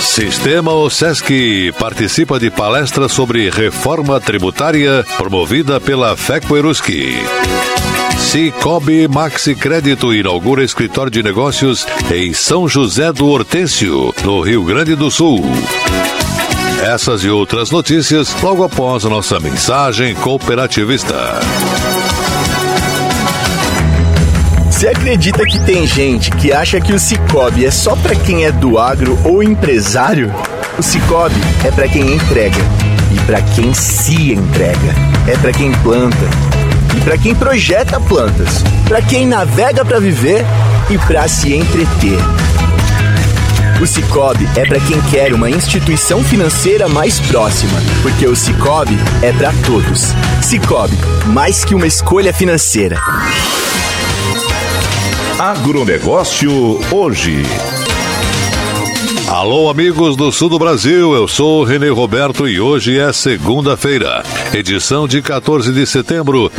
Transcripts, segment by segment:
Sistema OSESC participa de palestra sobre reforma tributária promovida pela FECO-ERUSC. Cicobi Maxi Crédito inaugura escritório de negócios em São José do Hortêncio, no Rio Grande do Sul. Essas e outras notícias logo após a nossa mensagem cooperativista. Você acredita que tem gente que acha que o Cicobi é só para quem é do agro ou empresário? O Cicobi é para quem entrega e para quem se entrega. É para quem planta e para quem projeta plantas, para quem navega para viver e para se entreter. O Cicobi é para quem quer uma instituição financeira mais próxima, porque o Cicobi é para todos. Cicobi, mais que uma escolha financeira. Agronegócio hoje. Alô, amigos do sul do Brasil, eu sou o Renê Roberto e hoje é segunda-feira, edição de 14 de setembro de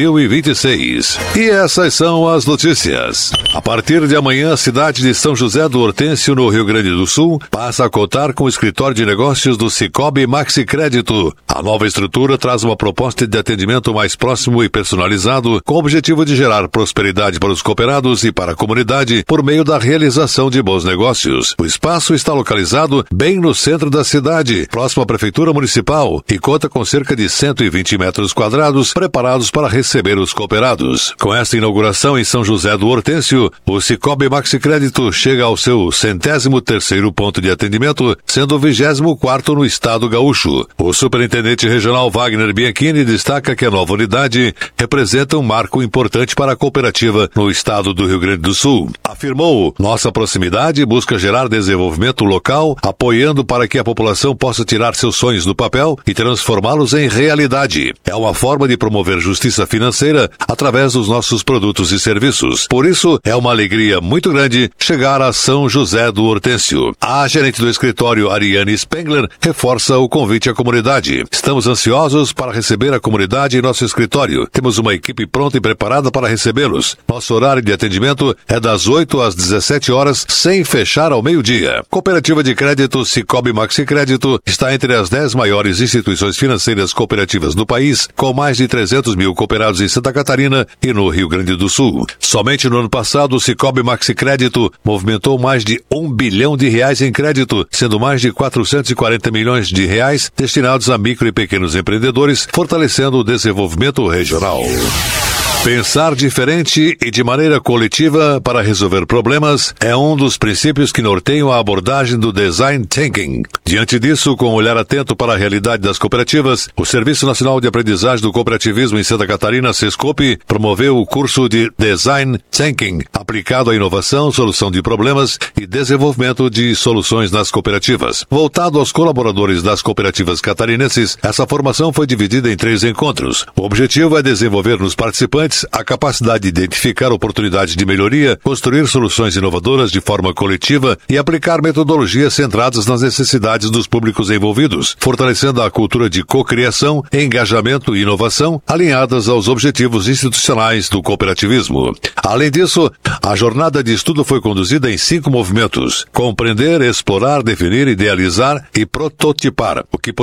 2026. E essas são as notícias. A partir de amanhã, a cidade de São José do Hortêncio, no Rio Grande do Sul, passa a contar com o escritório de negócios do Cicobi Maxi Crédito. A nova estrutura traz uma proposta de atendimento mais próximo e personalizado, com o objetivo de gerar prosperidade para os cooperados e para a comunidade por meio da realização de bons negócios. O espaço está localizado bem no centro da cidade, próximo à Prefeitura Municipal, e conta com cerca de 120 metros quadrados preparados para receber os cooperados. Com esta inauguração em São José do Hortêncio, o Cicobi Maxi Crédito chega ao seu 103º ponto de atendimento, sendo o 24º no estado gaúcho. O superintendente regional Wagner Bianchini destaca que a nova unidade representa um marco importante para a cooperativa no estado do Rio Grande do Sul. Afirmou: nossa proximidade busca gerar desenvolvimento local, apoiando para que a população possa tirar seus sonhos do papel e transformá-los em realidade. É uma forma de promover justiça financeira através dos nossos produtos e serviços. Por isso, é uma alegria muito grande chegar a São José do Hortêncio. A gerente do escritório, Ariane Spengler, reforça o convite à comunidade. Estamos ansiosos para receber a comunidade em nosso escritório. Temos uma equipe pronta e preparada para recebê-los. Nosso horário de atendimento é das 8 às 17 horas, sem fechar ao meio-dia. Cooperativa de Crédito Cicobi Maxi Crédito está entre as 10 maiores instituições financeiras cooperativas do país, com mais de 300 mil cooperados em Santa Catarina e no Rio Grande do Sul. Somente no ano passado, o Cicobi Maxi Crédito movimentou mais de R$1 bilhão em crédito, sendo mais de 440 milhões de reais destinados a micro e pequenos empreendedores, fortalecendo o desenvolvimento regional. Pensar diferente e de maneira coletiva para resolver problemas é um dos princípios que norteiam a abordagem do Design Thinking. Diante disso, com um olhar atento para a realidade das cooperativas, o Serviço Nacional de Aprendizagem do Cooperativismo em Santa Catarina, SESCOP, promoveu o curso de Design Thinking, aplicado à inovação, solução de problemas e desenvolvimento de soluções nas cooperativas. Voltado aos colaboradores das cooperativas catarinenses, essa formação foi dividida em 3 encontros. O objetivo é desenvolver nos participantes a capacidade de identificar oportunidades de melhoria, construir soluções inovadoras de forma coletiva e aplicar metodologias centradas nas necessidades dos públicos envolvidos, fortalecendo a cultura de cocriação, engajamento e inovação alinhadas aos objetivos institucionais do cooperativismo. Além disso, a jornada de estudo foi conduzida em 5 movimentos: compreender, explorar, definir, idealizar e prototipar, o que